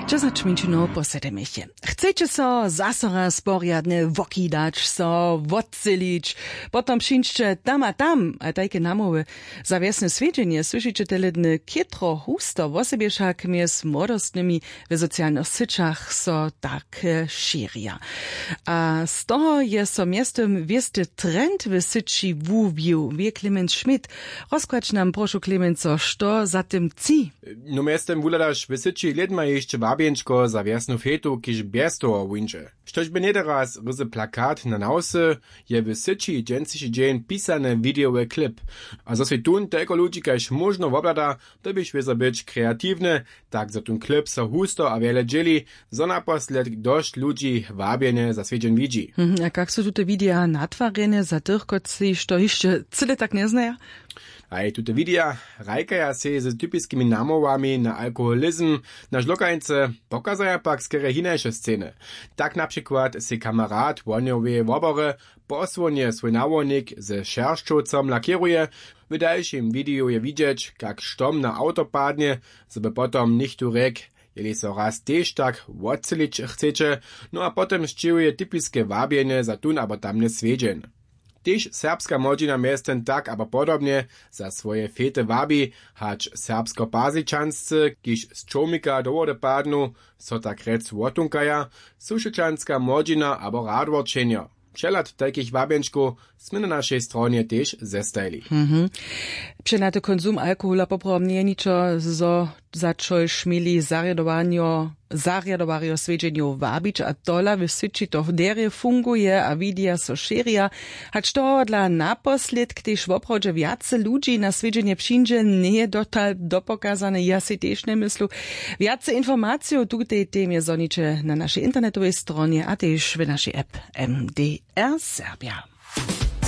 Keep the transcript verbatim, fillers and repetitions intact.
za čminčino posedemiche. Chcecie so zase raz poriadne wokidać, so wodselić, potom przyjdźcie tam a tam, a tajke namowy za wiesne swiedzenie, słyszycie teledne kietro husto, wosebie szak mies młodostnymi w socjalnych syczach so tak širia. A z toho je so miestem wiesty trend w syci wubił, wie Clemens Schmidt. Rozkłacz nam proszę Clemenso, što za tym ci? No miestem wuladasz w syci ledma jeszcze wabienczko za wiesnu fetu, kiż bez toho wincze. Štož by nedaraz ryzy plakat na nausy, je w syci dżęcyszy dzień pisane videowe klip. A zo se tun telko ludzi kaž možno woblada, to byś wyza być kreatywny, tak za tun klip so husto a wiele dzieli, zo naposled dość ludzi wabiene za swiedzien widzi. Mhm, a jak są tu te wideo natwarene za tych, koci, što jeszcze cyle tak nie znają? A i tute videa rajkaja se z typiskimi namowami na alkoholizm na žlokańce pokazaja pak skere hinajsze sceny. Tak na przykład se kamarad woniowe wobory posłonie swój nawonik ze szerszczocom lakieruje. W dalszym wideo je widzieć, jak sztom na auto padnie, żeby potom nichtu rek, jeli so raz tež tak wodselić chcecie, no a potem ščivuje typiske wabienie za tun abo tamne swiedzien. Tyž serbska młodzina miestem tak abo podobnie za swoje fete wabi, hacz serbsko-pazičanscy, kiž z čomika dowode padnu, so tak rec wotunkaja, sušečanska młodzina abo radworčenja. Przelat takich wabienczków sme na naszej stronie też zestajli. Mhm. Przenady konsum alkohola poprawnie niczo zo zacząć mieli zariadowanie zariadowario svedženju wabić, a tola w syci to w derie funguje, a widia so širia, hacz to dla naposled, ktež w obchodzie wiace ludzi na svedženje przyjdzie, nie dotal dopokazane, ja si też nie myslu. Wiace informacji o tej temie zonicie na naszej internetowej stronie, a też w naszej app M D R Serbia.